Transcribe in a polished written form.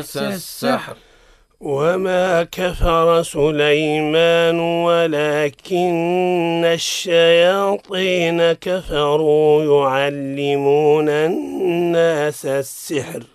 الناس السحر وما كفر سليمان ولكن الشياطين كفروا يعلمون الناس السحر